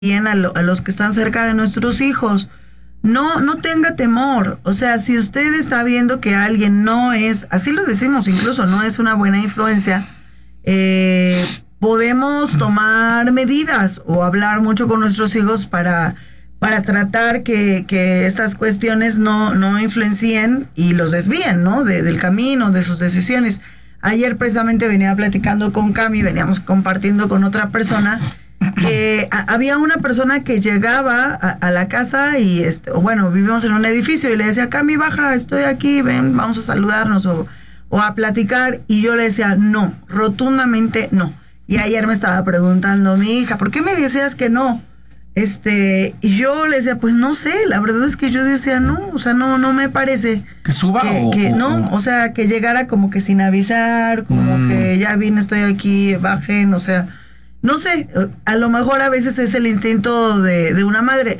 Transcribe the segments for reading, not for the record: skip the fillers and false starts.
bien a los que están cerca de nuestros hijos. No tenga temor. O sea, si usted está viendo que alguien no es, así lo decimos, incluso no es una buena influencia, podemos tomar medidas o hablar mucho con nuestros hijos para tratar que estas cuestiones no influencien y los desvíen, ¿no? Del camino, de sus decisiones. Ayer precisamente venía platicando con Cami, veníamos compartiendo con otra persona, que había una persona que llegaba a la casa y, bueno, vivimos en un edificio y le decía, Cami, baja, estoy aquí, ven, vamos a saludarnos o a platicar. Y yo le decía, no, rotundamente no. Y ayer me estaba preguntando mi hija, ¿por qué me decías que no? Y yo le decía, pues no sé, la verdad es que yo decía, no, o sea, no me parece. ¿Que suba o sea, que llegara como que sin avisar, como que ya vine, estoy aquí, bajen, o sea, no sé, a lo mejor a veces es el instinto de una madre.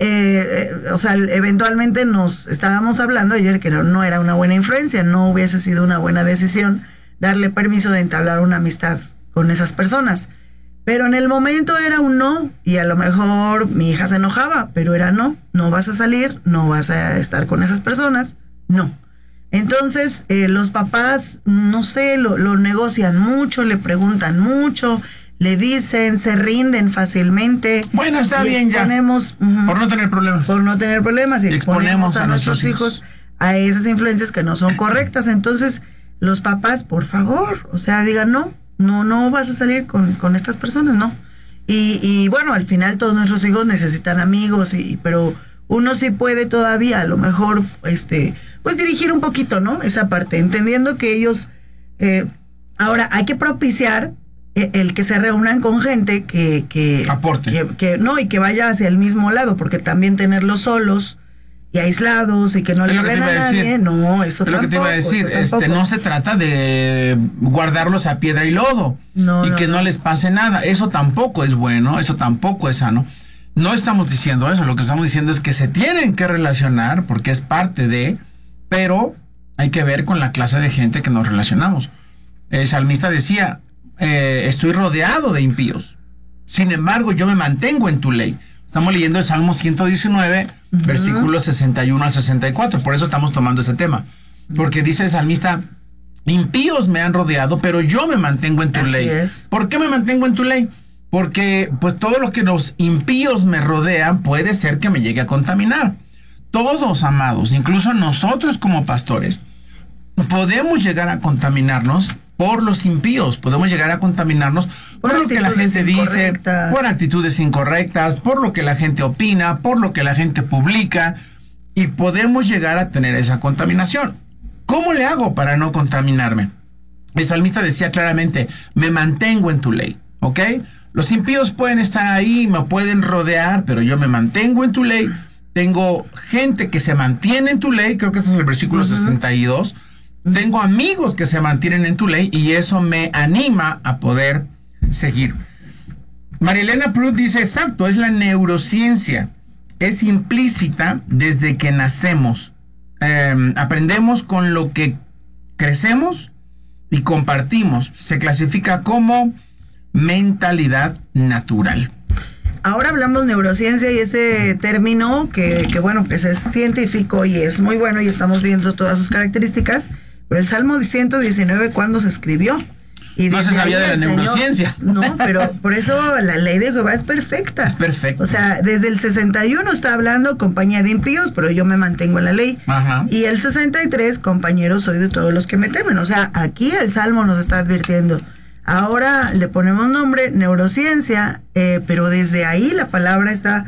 O sea, eventualmente nos estábamos hablando ayer que no era una buena influencia, no hubiese sido una buena decisión darle permiso de entablar una amistad con esas personas. Pero en el momento era un no, y a lo mejor mi hija se enojaba, pero era no vas a salir, no vas a estar con esas personas, no. Entonces, los papás, no sé, lo negocian mucho, le preguntan mucho, le dicen, se rinden fácilmente. Bueno, está bien ya. Por no tener problemas. Por no tener problemas, y exponemos a nuestros hijos a esas influencias que no son correctas. Entonces, los papás, por favor, o sea, digan no vas a salir con estas personas, no. Y bueno, al final todos nuestros hijos necesitan amigos, pero uno sí puede todavía, a lo mejor, pues dirigir un poquito, ¿no? Esa parte, entendiendo que ellos, ahora hay que propiciar el que se reúnan con gente que aporte. Y que vaya hacia el mismo lado, porque también tenerlos solos y aislados y que no le hablen a nadie, no, eso tampoco. Es lo que te iba a decir, no se trata de guardarlos a piedra y lodo que no les pase nada, eso tampoco es bueno, eso tampoco es sano. No estamos diciendo eso, lo que estamos diciendo es que se tienen que relacionar porque es parte de, pero hay que ver con la clase de gente que nos relacionamos. El salmista decía, estoy rodeado de impíos, sin embargo yo me mantengo en tu ley. Estamos leyendo el Salmo 119, versículos 61 al 64. Por eso estamos tomando ese tema. Porque dice el salmista, impíos me han rodeado, pero yo me mantengo en tu ley. Es. ¿Por qué me mantengo en tu ley? Porque pues todo lo que los impíos me rodean puede ser que me llegue a contaminar. Todos, amados, incluso nosotros como pastores, podemos llegar a contaminarnos por los impíos, podemos llegar a contaminarnos por lo que la gente dice, por actitudes incorrectas, por lo que la gente opina, por lo que la gente publica, y podemos llegar a tener esa contaminación. ¿Cómo le hago para no contaminarme? El salmista decía claramente, me mantengo en tu ley, ¿ok? Los impíos pueden estar ahí, me pueden rodear, pero yo me mantengo en tu ley. Tengo gente que se mantiene en tu ley, creo que ese es el versículo 62. Tengo amigos que se mantienen en tu ley y eso me anima a poder seguir. Marilena Prud dice, exacto, es la neurociencia. Es implícita desde que nacemos. Aprendemos con lo que crecemos y compartimos. Se clasifica como mentalidad natural. Ahora hablamos neurociencia y ese término que bueno, pues es científico y es muy bueno y estamos viendo todas sus características. Pero el Salmo 119, ¿cuándo se escribió? Y no se sabía de la neurociencia. No, pero por eso la ley de Jehová es perfecta. Es perfecta. O sea, desde el 61 está hablando compañía de impíos, pero yo me mantengo en la ley. Ajá. Y el 63, compañero soy de todos los que me temen. O sea, aquí el Salmo nos está advirtiendo. Ahora le ponemos nombre, neurociencia, pero desde ahí la palabra está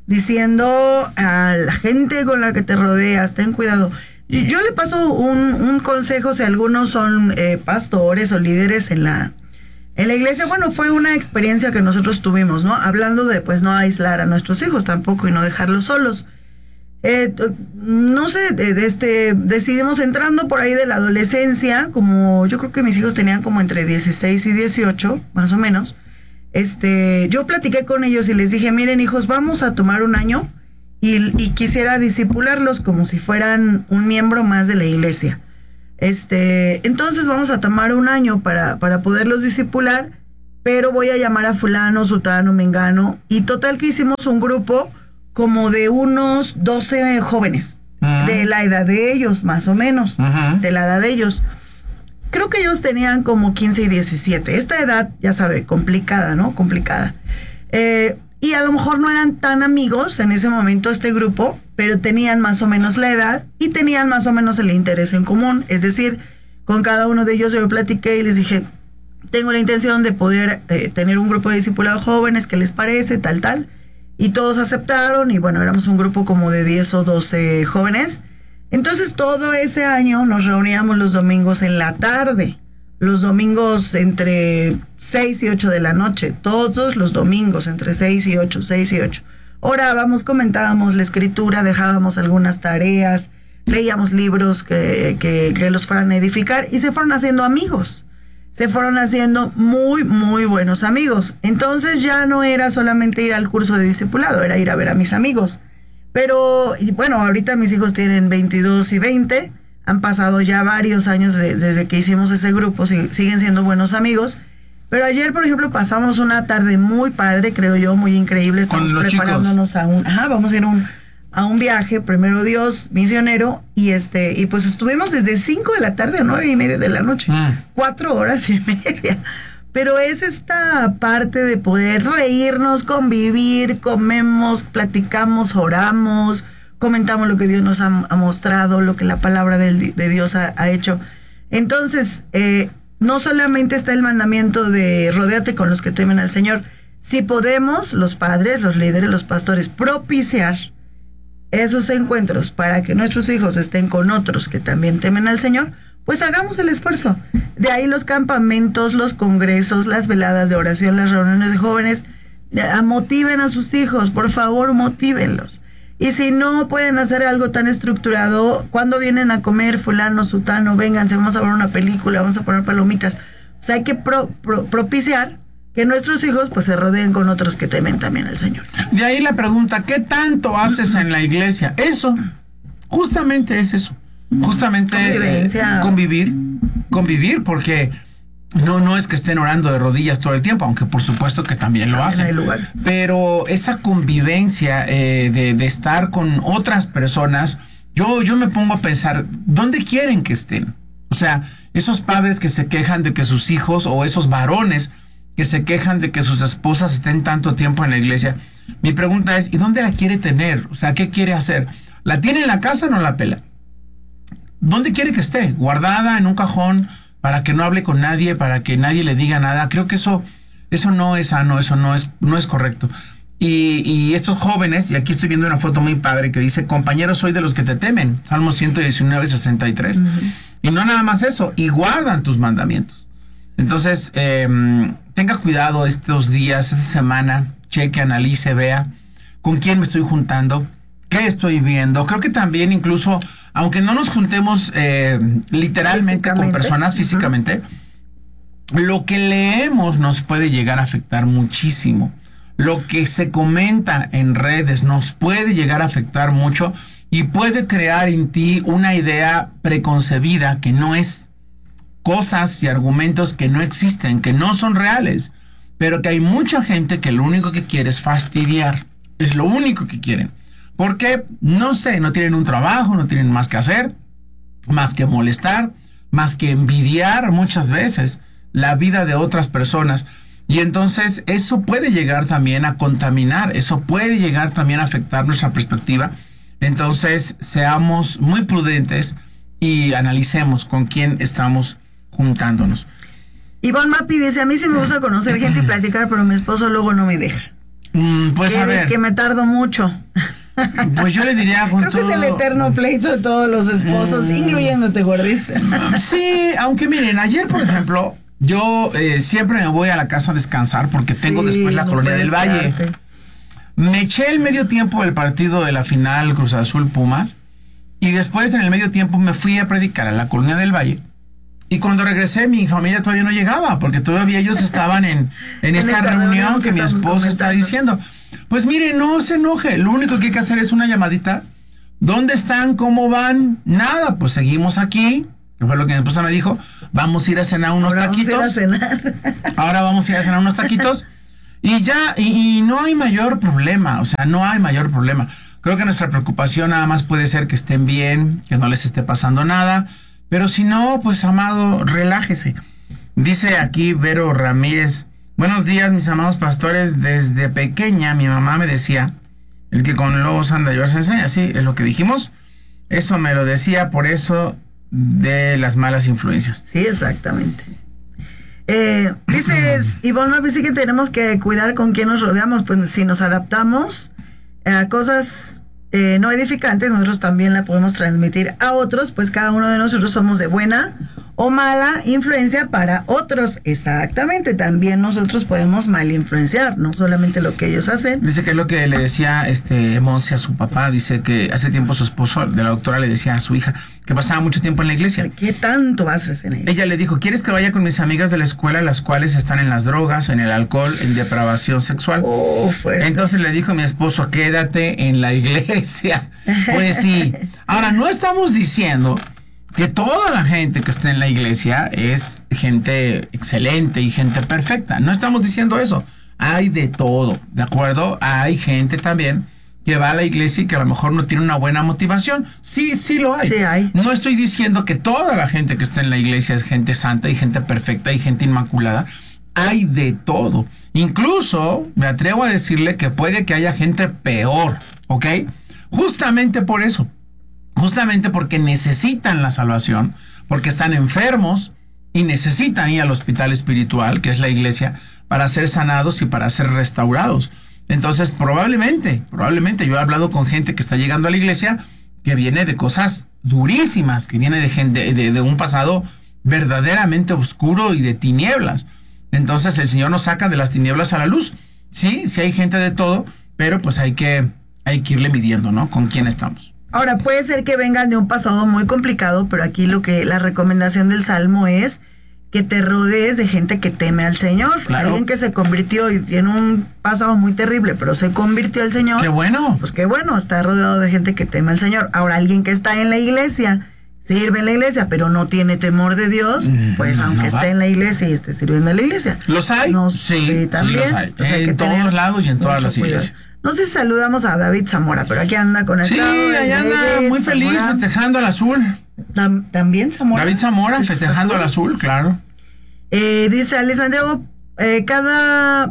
diciendo a la gente con la que te rodeas, ten cuidado. Yo le paso un consejo, si algunos son pastores o líderes en la iglesia. Bueno, fue una experiencia que nosotros tuvimos, ¿no? Hablando de, pues, no aislar a nuestros hijos tampoco y no dejarlos solos. No sé, decidimos entrando por ahí de la adolescencia, como yo creo que mis hijos tenían como entre 16 y 18, más o menos. Yo platiqué con ellos y les dije, miren, hijos, vamos a tomar un año y quisiera disipularlos como si fueran un miembro más de la iglesia. Entonces vamos a tomar un año para poderlos disipular, pero voy a llamar a fulano, sutano, mengano. Y total que hicimos un grupo como de unos 12 jóvenes, de la edad de ellos, más o menos, de la edad de ellos. Creo que ellos tenían como 15 y 17. Esta edad, ya sabe, complicada, ¿no? Complicada. Y a lo mejor no eran tan amigos en ese momento este grupo, pero tenían más o menos la edad y tenían más o menos el interés en común. Es decir, con cada uno de ellos yo platiqué y les dije, tengo la intención de poder tener un grupo de discipulados jóvenes, ¿qué les parece? Tal. Y todos aceptaron y bueno, éramos un grupo como de 10 o 12 jóvenes. Entonces todo ese año nos reuníamos los domingos en la tarde. Los domingos entre 6 y 8 de la noche, todos los domingos entre 6 y 8. Orábamos, comentábamos la escritura, dejábamos algunas tareas, leíamos libros que los fueran a edificar y se fueron haciendo amigos. Se fueron haciendo muy, muy buenos amigos. Entonces ya no era solamente ir al curso de discipulado, era ir a ver a mis amigos. Pero bueno, ahorita mis hijos tienen 22 y 20. Han pasado ya varios años desde que hicimos ese grupo, siguen siendo buenos amigos. Pero ayer, por ejemplo, pasamos una tarde muy padre, creo yo, muy increíble. Estamos preparándonos chicos. Vamos a ir a un viaje, primero Dios, misionero, y pues estuvimos desde 5 de la tarde a 9:30 de la noche, 4 horas y media. Pero es esta parte de poder reírnos, convivir, comemos, platicamos, oramos, comentamos lo que Dios nos ha mostrado, lo que la palabra de Dios ha hecho. Entonces, no solamente está el mandamiento de rodéate con los que temen al Señor. Si podemos, los padres, los líderes, los pastores, propiciar esos encuentros para que nuestros hijos estén con otros que también temen al Señor, pues hagamos el esfuerzo. De ahí los campamentos, los congresos, las veladas de oración, las reuniones de jóvenes. Motiven a sus hijos, por favor, motívenlos. Y si no pueden hacer algo tan estructurado, cuando vienen a comer fulano, sutano, vénganse, vamos a ver una película, vamos a poner palomitas. O sea, hay que propiciar que nuestros hijos pues se rodeen con otros que temen también al Señor. De ahí la pregunta, ¿qué tanto haces en la iglesia? Eso, justamente es eso. Justamente convivir, porque no es que estén orando de rodillas todo el tiempo, aunque por supuesto que también lo hacen. Pero esa convivencia de estar con otras personas, yo me pongo a pensar, ¿dónde quieren que estén? O sea, esos padres que se quejan de que sus hijos, o esos varones que se quejan de que sus esposas estén tanto tiempo en la iglesia. Mi pregunta es, ¿y dónde la quiere tener? O sea, ¿qué quiere hacer? ¿La tiene en la casa o no la pela? ¿Dónde quiere que esté? ¿Guardada en un cajón para que no hable con nadie, para que nadie le diga nada? Creo que eso no es sano, eso no es correcto. Y estos jóvenes, y aquí estoy viendo una foto muy padre que dice, compañeros, soy de los que te temen. Salmo 119, 63. Y no nada más eso, y guardan tus mandamientos. Entonces, tenga cuidado estos días, esta semana, cheque, analice, vea con quién me estoy juntando, qué estoy viendo. Creo que también incluso, aunque no nos juntemos literalmente con personas físicamente, lo que leemos nos puede llegar a afectar muchísimo. Lo que se comenta en redes nos puede llegar a afectar mucho y puede crear en ti una idea preconcebida que no es, cosas y argumentos que no existen, que no son reales, pero que hay mucha gente que lo único que quiere es fastidiar. Es lo único que quieren. Porque, no sé, no tienen un trabajo, no tienen más que hacer, más que molestar, más que envidiar muchas veces la vida de otras personas. Y entonces eso puede llegar también a contaminar, eso puede llegar también a afectar nuestra perspectiva. Entonces, seamos muy prudentes y analicemos con quién estamos juntándonos. Ivonne Mapi dice, a mí sí me gusta conocer gente y platicar, pero mi esposo luego no me deja. Pues a ver. Es que me tardo mucho. Pues yo le diría con Creo que es el eterno pleito de todos los esposos, incluyéndote, Gordis. Sí, aunque miren, ayer, por ejemplo, yo siempre me voy a la casa a descansar porque tengo después la Colonia del Valle. Me eché el medio tiempo del partido de la final Cruz Azul Pumas y después en el medio tiempo me fui a predicar a la Colonia del Valle. Y cuando regresé, mi familia todavía no llegaba, porque todavía ellos estaban en esta reunión que mi esposa está diciendo. Pues mire, no se enoje, lo único que hay que hacer es una llamadita. ¿Dónde están? ¿Cómo van? Nada, pues seguimos aquí, que fue lo que mi esposa me dijo. vamos a ir a cenar unos taquitos. Vamos a ir a cenar. Ahora vamos a ir a cenar unos taquitos. Y ya, y no hay mayor problema, o sea, no hay mayor problema. Creo que nuestra preocupación nada más puede ser que estén bien, que no les esté pasando nada. Pero si no, pues amado, relájese. Dice aquí Vero Ramírez: buenos días, mis amados pastores. Desde pequeña mi mamá me decía, el que con lobos anda y se enseña. Sí, es lo que dijimos. Eso me lo decía, por eso de las malas influencias. Sí, exactamente. Dices, Ivonne, dice que tenemos que cuidar con quién nos rodeamos. Pues si nos adaptamos a cosas no edificantes, nosotros también la podemos transmitir a otros, pues cada uno de nosotros somos de buena o mala influencia para otros. Exactamente, también nosotros podemos mal influenciar, no solamente lo que ellos hacen. Dice que es lo que le decía Monse a su papá. Dice que hace tiempo su esposo de la doctora le decía a su hija que pasaba mucho tiempo en la iglesia. ¿Qué tanto haces en ella? Ella le dijo: ¿quieres que vaya con mis amigas de la escuela, las cuales están en las drogas, en el alcohol, en depravación sexual? Fuerte. Entonces le dijo mi esposo: quédate en la iglesia. Pues sí. Ahora, no estamos diciendo que toda la gente que está en la iglesia es gente excelente y gente perfecta. No estamos diciendo eso. Hay de todo, ¿de acuerdo? Hay gente también que va a la iglesia y que a lo mejor no tiene una buena motivación. Sí, sí lo hay. Sí hay. No estoy diciendo que toda la gente que está en la iglesia es gente santa y gente perfecta y gente inmaculada. Hay de todo. Incluso me atrevo a decirle que puede que haya gente peor, ¿ok? Justamente por eso. Justamente porque necesitan la salvación, porque están enfermos y necesitan ir al hospital espiritual, que es la iglesia, para ser sanados y para ser restaurados. Entonces, probablemente, yo he hablado con gente que está llegando a la iglesia que viene de cosas durísimas, que viene de gente de un pasado verdaderamente oscuro y de tinieblas. Entonces, el Señor nos saca de las tinieblas a la luz. Sí hay gente de todo, pero pues hay que irle midiendo, ¿no? Con quién estamos. Ahora, puede ser que vengan de un pasado muy complicado, pero aquí la recomendación del Salmo es que te rodees de gente que teme al Señor. Claro. Alguien que se convirtió y tiene un pasado muy terrible, pero se convirtió al Señor. ¡Qué bueno! Pues qué bueno, está rodeado de gente que teme al Señor. Ahora, alguien que está en la iglesia, sirve en la iglesia, pero no tiene temor de Dios, pues aunque esté en la iglesia y esté sirviendo en la iglesia. ¿Los hay? Sí, también. Sí los hay. En todos lados y en todas las iglesias. No sé si saludamos a David Zamora, pero aquí anda con el... Sí, allá anda muy feliz festejando al azul. ¿También Zamora? David Zamora festejando al azul, claro. Dice Ale Santiago, cada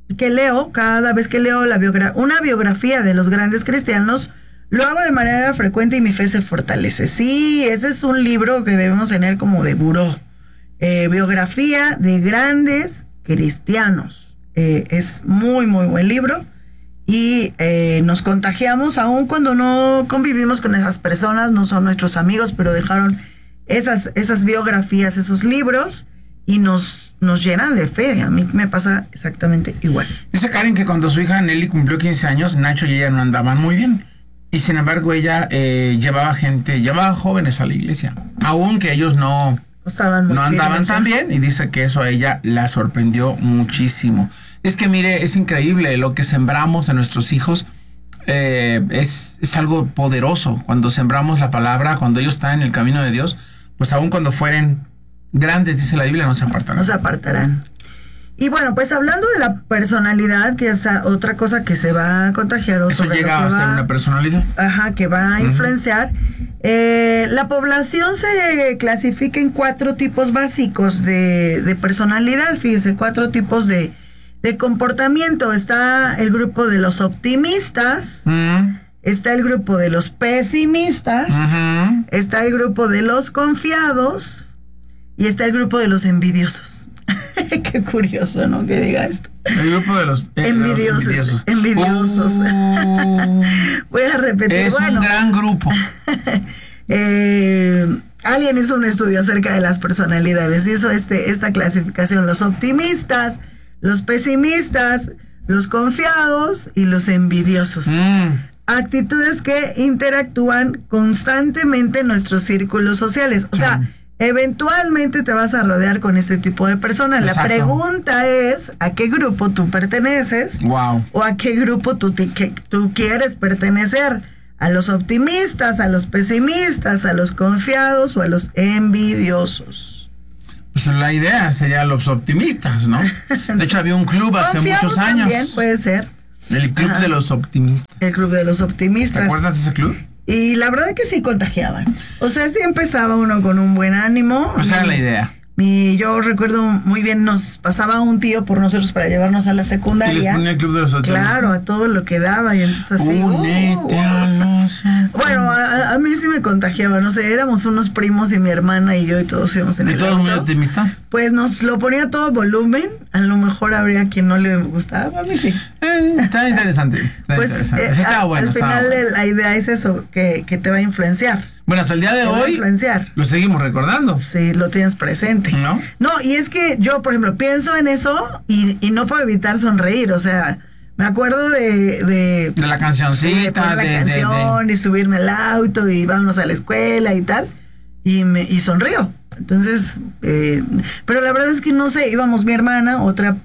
vez que leo una biografía de los grandes cristianos, lo hago de manera frecuente y mi fe se fortalece. Sí, ese es un libro que debemos tener como de buró. Biografía de grandes cristianos. Es muy, muy buen libro. Y nos contagiamos aún cuando no convivimos con esas personas, no son nuestros amigos, pero dejaron esas biografías, esos libros, y nos llenan de fe. A mí me pasa exactamente igual. Dice Karen que cuando su hija Nelly cumplió 15 años, Nacho y ella no andaban muy bien. Y sin embargo ella llevaba jóvenes a la iglesia, aunque ellos no andaban tan bien, y dice que eso a ella la sorprendió muchísimo. Es que mire, es increíble lo que sembramos a nuestros hijos. Es algo poderoso. Cuando sembramos la palabra, cuando ellos están en el camino de Dios, pues aun cuando fueren grandes, dice la Biblia, no se apartarán. No se apartarán. Y bueno, pues hablando de la personalidad, que es otra cosa que se va a contagiar. ¿Eso llega a ser una personalidad? Ajá, que va a influenciar. La población se clasifica en 4 tipos básicos de personalidad. Fíjese, 4 tipos de comportamiento. Está el grupo de los optimistas, está el grupo de los pesimistas, está el grupo de los confiados y está el grupo de los envidiosos. Qué curioso, ¿no? Que diga esto. El grupo de los envidiosos. Voy a repetir. Es un gran grupo. Alguien hizo un estudio acerca de las personalidades. Hizo esta clasificación: los optimistas, los pesimistas, los confiados y los envidiosos. Actitudes que interactúan constantemente en nuestros círculos sociales. O sea, eventualmente te vas a rodear con este tipo de personas. Exacto. La pregunta es, ¿a qué grupo tú perteneces? Wow. ¿O a qué grupo tú quieres pertenecer? ¿A los optimistas, a los pesimistas, a los confiados o a los envidiosos? Pues la idea sería los optimistas, ¿no? De hecho, había un club hace muchos años. También puede ser. El Club de los Optimistas. El Club de los Optimistas. ¿Te acuerdas de ese club? Y la verdad es que sí contagiaban. O sea, sí empezaba uno con un buen ánimo. O sea, la idea. Y yo recuerdo muy bien, nos pasaba un tío por nosotros para llevarnos a la secundaria. Y les ponía el Club de los Optimistas. Claro, a todo lo que daba. Y entonces así. Únete a los... Bueno, a mí sí me contagiaba. No sé, éramos unos primos y mi hermana y yo y todos íbamos en el ¿Y todos auto. muy optimistas? Pues nos lo ponía a todo volumen. A lo mejor habría quien no le gustaba. A mí sí. Está interesante. Está bueno. Al final la idea es eso, que te va a influenciar. Bueno, hasta el día de hoy lo seguimos recordando. Sí, lo tienes presente. ¿No? No, y es que yo, por ejemplo, pienso en eso y no puedo evitar sonreír. O sea, me acuerdo de la cancioncita. De la canción y subirme al auto y vámonos a la escuela y tal. Y sonrío. Entonces, pero la verdad es que no sé, íbamos mi hermana, otro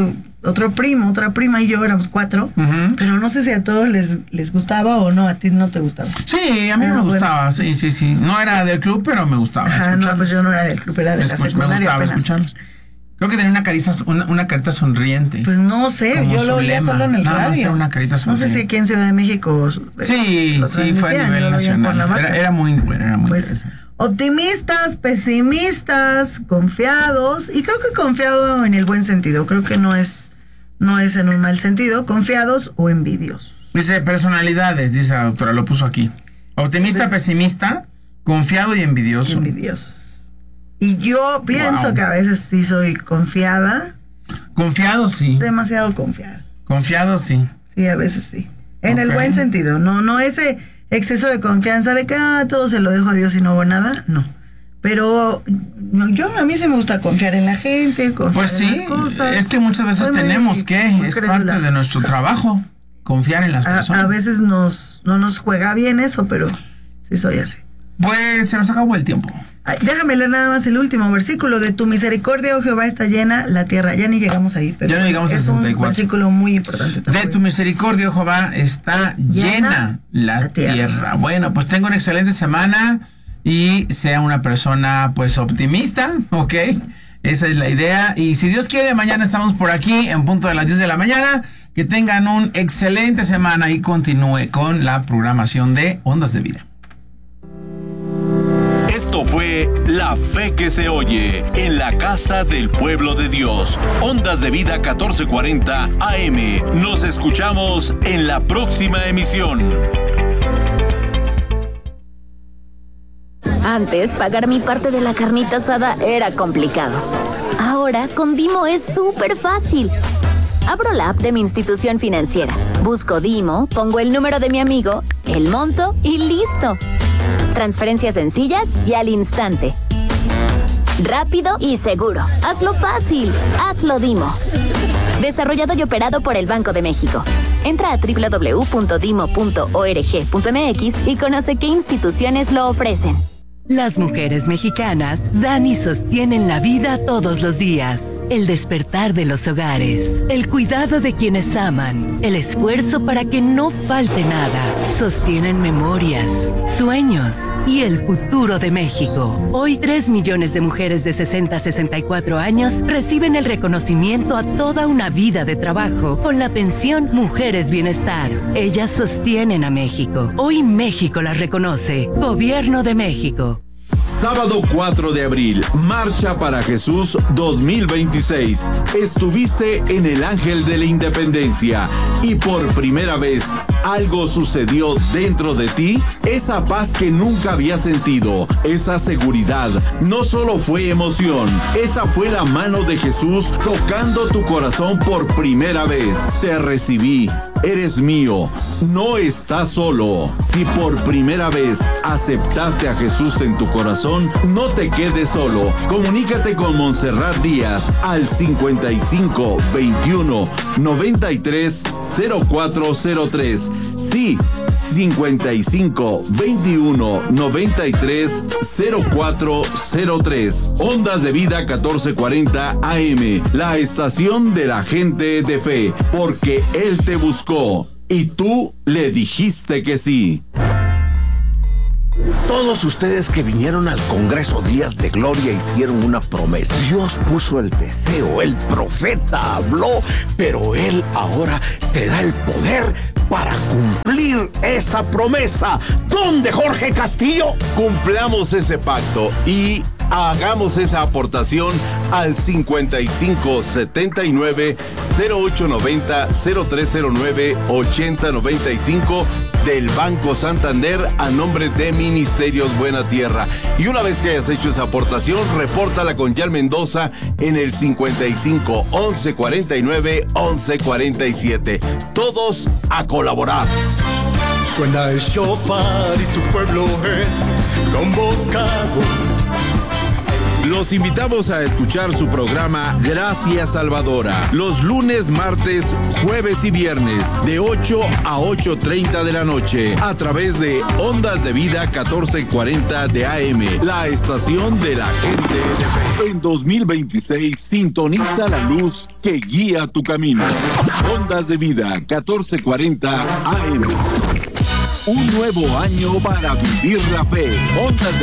primo, otra prima y yo, éramos 4, pero no sé si a todos les gustaba o no, a ti no te gustaba. Sí, a mí me gustaba, sí. No era del club, pero me gustaba. Ajá, no, pues yo no era del club, era de la secundaria. Me gustaba escucharlos. Creo que tenía una carita sonriente. Pues no sé, yo lo oía solo en el radio. Una carita sonriente. No sé si aquí en Ciudad de México. Sí, fue a nivel nacional. Era muy bueno, era muy interesante. Optimistas, pesimistas, confiados, y creo que confiado en el buen sentido, creo que no es en un mal sentido, confiados o envidiosos. Dice personalidades, dice la doctora, lo puso aquí. Optimista, pesimista, confiado y envidioso. Envidiosos. Y yo pienso que a veces sí soy confiada. Confiado, sí. Demasiado confiada. Confiado, sí. Sí, a veces sí. En el buen sentido, no ese exceso de confianza de que todo se lo dejo a Dios y no hubo nada, no. Pero a mí sí me gusta confiar en la gente, confiar en las cosas. Es que muchas veces tenemos es parte de nuestro trabajo, confiar en las personas. A veces no nos juega bien eso, pero sí soy así. Pues se nos acabó el tiempo. Déjame leer nada más el último versículo. De tu misericordia, oh Jehová, está llena la tierra. Ya ni llegamos ahí, pero ya no llegamos a 64. Es un versículo muy importante también. De tu misericordia, oh Jehová, está llena la tierra. Bueno, pues tengo una excelente semana y sea una persona pues optimista, ¿ok? Esa es la idea. Y si Dios quiere, mañana estamos por aquí en punto de las 10 de la mañana. Que tengan una excelente semana y continúe con la programación de Ondas de Vida. Esto fue La Fe que se oye en la casa del pueblo de Dios. Ondas de Vida 1440 AM. Nos escuchamos en la próxima emisión. Antes, pagar mi parte de la carnita asada era complicado. Ahora, con Dimo es súper fácil. Abro la app de mi institución financiera, busco Dimo, pongo el número de mi amigo, el monto y listo. Transferencias sencillas y al instante. Rápido y seguro. Hazlo fácil. Hazlo Dimo. Desarrollado y operado por el Banco de México. Entra a www.dimo.org.mx y conoce qué instituciones lo ofrecen. Las mujeres mexicanas dan y sostienen la vida todos los días. El despertar de los hogares, el cuidado de quienes aman, el esfuerzo para que no falte nada. Sostienen memorias, sueños y el futuro de México. Hoy 3 millones de mujeres de 60 a 64 años reciben el reconocimiento a toda una vida de trabajo con la pensión Mujeres Bienestar. Ellas sostienen a México. Hoy México las reconoce. Gobierno de México. Sábado 4 de abril, Marcha para Jesús 2026. Estuviste en el Ángel de la Independencia y por primera vez algo sucedió dentro de ti. Esa paz que nunca había sentido, esa seguridad, no solo fue emoción, esa fue la mano de Jesús tocando tu corazón por primera vez. Te recibí, eres mío, no estás solo. Si por primera vez aceptaste a Jesús en tu corazón, no te quedes solo. Comunícate con Montserrat Díaz al 55 21 93 0403. Sí, 55 21 93 0403. Ondas de Vida 1440 AM, la estación de la gente de fe, porque Él te buscó y tú le dijiste que sí. Todos ustedes que vinieron al Congreso Días de Gloria hicieron una promesa. Dios puso el deseo, el profeta habló, pero Él ahora te da el poder para cumplir esa promesa. ¿Dónde, Jorge Castillo? Cumplamos ese pacto y hagamos esa aportación al 5579 0890 0309 8095 del Banco Santander a nombre de Ministerios Buena Tierra. Y una vez que hayas hecho esa aportación, repórtala con Yal Mendoza en el 55 11 49 11 47. Todos a colaborar. Suena el shofar y tu pueblo es convocado. Los invitamos a escuchar su programa Gracias Salvadora, los lunes, martes, jueves y viernes, de 8 a 8:30 de la noche, a través de Ondas de Vida 1440 de AM, la estación de la gente de fe. En 2026, sintoniza la luz que guía tu camino. Ondas de Vida 1440 AM. Un nuevo año para vivir la fe. Ondas de